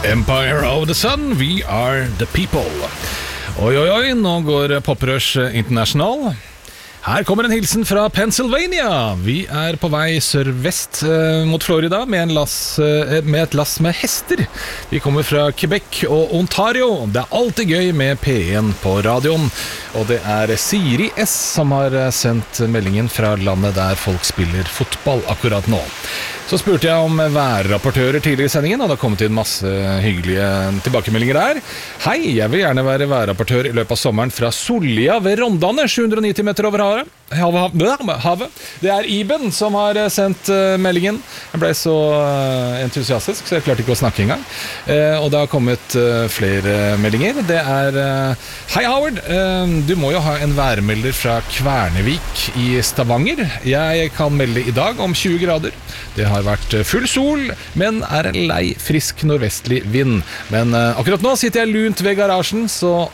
Empire of the Sun, we are the people. Oi, oi, oi, nå går Poprush International. Her kommer en hilsen fra Pennsylvania. Vi er på vei sørvest mot Florida med et lass med hester. Vi kommer fra Quebec og Ontario. Det er alltid gøy med P1 på radioen. Og det er Siri S som har sendt meldingen fra landet der folk spiller fotball akkurat nå. Så spurte jeg om værrapportører tidligere i sendingen, og det har kommet inn masse hyggelige tilbakemeldinger der. Hei, jeg vil gjerne være værrapportør i løpet av sommeren fra Sollia ved Rondane, 790 meter over havet. Det er Iben som har sendt meldingen. Jeg ble så entusiastisk, så jeg klarte ikke å snakke engang. Og det har kommet flere meldinger. Det er Hei Howard, du må jo ha en værmelder fra Kvernevik i Stavanger. Jeg kan melde i dag om 20 grader. Det har vært full sol, men er en lei frisk nordvestlig vind. Men akkurat nå sitter jeg lunt ved garasjen, så